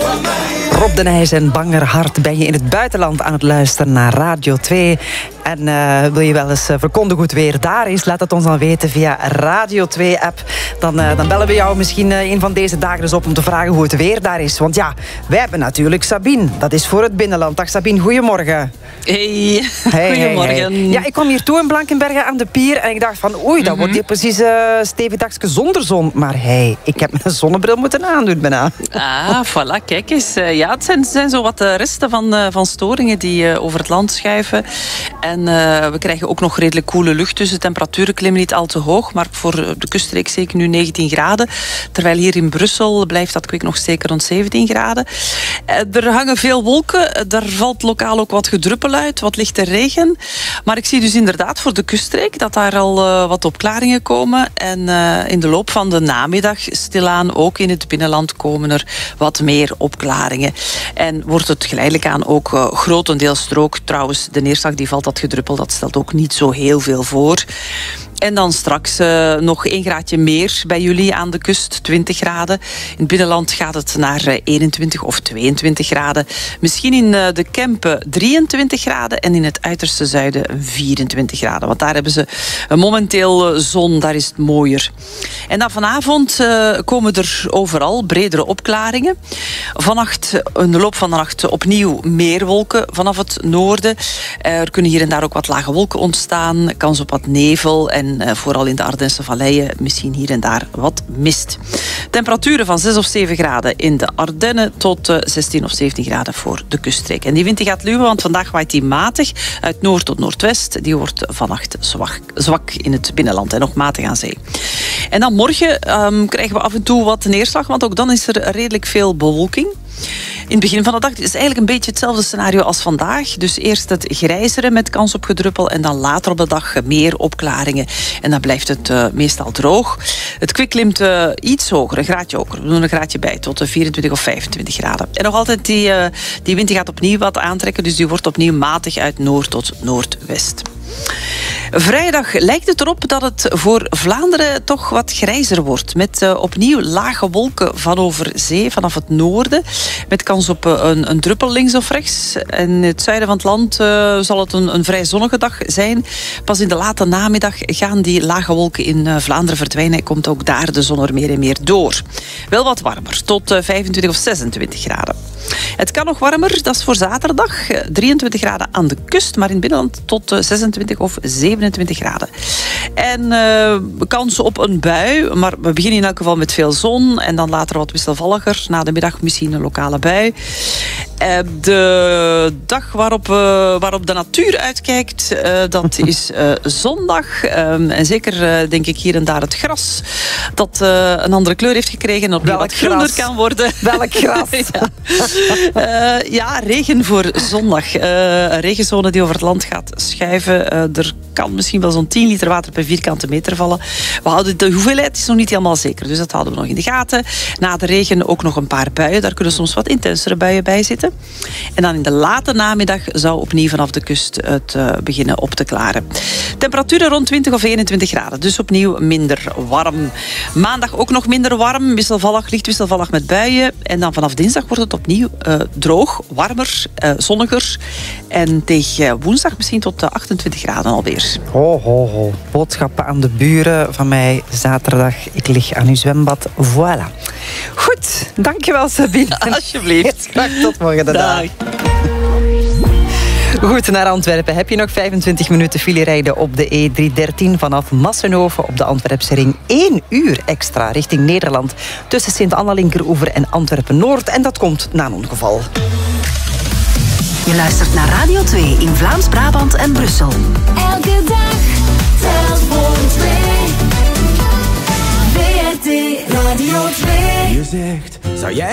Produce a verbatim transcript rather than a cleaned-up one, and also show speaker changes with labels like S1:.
S1: Rob de Nijs en Bangerhart, ben je in het buitenland aan het luisteren naar Radio twee. En uh, wil je wel eens verkondigen hoe het weer daar is? Laat het ons dan weten via Radio twee app. Dan, uh, dan bellen we jou misschien uh, een van deze dagen eens op om te vragen hoe het weer daar is. Want ja, wij hebben natuurlijk Sabine. Dat is voor het binnenland. Dag Sabine, goedemorgen.
S2: Hey,
S1: hey
S2: goedemorgen.
S1: Hey, hey. Ja, ik kwam hier toe in Blankenberge aan de pier en ik dacht van oei, dat mm-hmm. wordt hier precies uh, stevig dagje zonder zon. Maar hey, ik heb mijn zonnebril moeten aandoen bijna.
S2: Ah, voilà, kijk eens. Uh, ja, het zijn, zijn zo wat uh, resten van, uh, van storingen die uh, over het land schuiven. En uh, we krijgen ook nog redelijk koele lucht, dus de temperaturen klimmen niet al te hoog. Maar voor de kuststreek zeker nu negentien graden. Terwijl hier in Brussel blijft dat kwik nog zeker rond zeventien graden. Uh, er hangen veel wolken. Daar valt lokaal ook wat gedruppel uit, wat lichte regen. Maar ik zie dus inderdaad voor de kuststreek dat daar al uh, wat opklaringen komen. En uh, in de loop van de namiddag stilaan ook in het binnenland komen er wat meer opklaringen. En wordt het geleidelijk aan ook uh, grotendeels droog. Trouwens, de neerslag die valt, dat gedruppel, dat stelt ook niet zo heel veel voor. En dan straks uh, nog één graadje meer bij jullie aan de kust, twintig graden. In het binnenland gaat het naar uh, eenentwintig of tweeëntwintig graden. Misschien in uh, de Kempen drieëntwintig graden en in het uiterste zuiden vierentwintig graden. Want daar hebben ze uh, momenteel uh, zon, daar is het mooier. En dan vanavond uh, komen er overal bredere opklaringen. Vannacht, in de loop van de nacht, opnieuw meer wolken vanaf het noorden. Uh, er kunnen hier en daar ook wat lage wolken ontstaan. Kans op wat nevel en En uh, vooral in de Ardense valleien misschien hier en daar wat mist. Temperaturen van zes of zeven graden in de Ardennen tot uh, zestien of zeventien graden voor de kuststreek. En die wind die gaat luwen, want vandaag waait die matig uit noord tot noordwest. Die wordt vannacht zwak, zwak in het binnenland en nog matig aan zee. En dan morgen um, krijgen we af en toe wat neerslag, want ook dan is er redelijk veel bewolking. In het begin van de dag is het eigenlijk een beetje hetzelfde scenario als vandaag. Dus eerst het grijzeren met kans op gedruppel en dan later op de dag meer opklaringen. En dan blijft het uh, meestal droog. Het kwik klimt uh, iets hoger, een graadje hoger. We doen een graadje bij, tot de vierentwintig of vijfentwintig graden. En nog altijd, die, uh, die wind die gaat opnieuw wat aantrekken, dus die wordt opnieuw matig uit noord tot noordwest. Vrijdag lijkt het erop dat het voor Vlaanderen toch wat grijzer wordt. Met uh, opnieuw lage wolken van over zee, vanaf het noorden. Met kans op uh, een, een druppel links of rechts. En in het zuiden van het land uh, zal het een, een vrij zonnige dag zijn. Pas in de late namiddag gaan die lage wolken in uh, Vlaanderen verdwijnen. Komt ook daar de zon er meer en meer door. Wel wat warmer, tot uh, vijfentwintig of zesentwintig graden. Het kan nog warmer, dat is voor zaterdag. drieëntwintig graden aan de kust, maar in het binnenland tot uh, zesentwintig of zevenentwintig graden. En uh, kans op een bui, maar we beginnen in elk geval met veel zon en dan later wat wisselvalliger. Na de middag misschien een lokale bui. Uh, de dag waarop, uh, waarop de natuur uitkijkt, uh, dat is uh, zondag. Um, en zeker uh, denk ik hier en daar het gras dat uh, een andere kleur heeft gekregen en opnieuw wat groener kan worden.
S1: Welk gras?
S2: ja. Uh, ja, regen voor zondag. Uh, een regenzone die over het land gaat schuiven. Uh, er kan misschien wel zo'n tien liter water per vierkante meter vallen. We houden de hoeveelheid is nog niet helemaal zeker, dus dat houden we nog in de gaten. Na de regen ook nog een paar buien. Daar kunnen soms wat intensere buien bij zitten. En dan in de late namiddag zou opnieuw vanaf de kust het uh, beginnen op te klaren. Temperaturen rond twintig of eenentwintig graden, dus opnieuw minder warm. Maandag ook nog minder warm, wisselvallig, licht wisselvallig met buien. En dan vanaf dinsdag wordt het opnieuw uh, droog, warmer, uh, zonniger. En tegen woensdag misschien tot uh, achtentwintig graden alweer.
S1: Ho, ho, ho. Boodschappen aan de buren van mij zaterdag. Ik lig aan uw zwembad. Voilà. Goed, dankjewel Sabine.
S2: Alsjeblieft.
S1: Graag tot morgen de dag. Goed, naar Antwerpen. Heb je nog vijfentwintig minuten file rijden op de E driehonderddertien vanaf Massenhoven op de Antwerpse ring. één uur extra richting Nederland tussen Sint-Anna-Linkeroever en Antwerpen-Noord. En dat komt na een ongeval.
S3: Je luistert naar Radio twee in Vlaams-Brabant en Brussel.
S4: Elke dag telt voor twee. V R T Radio twee.
S5: Je zegt, zou jij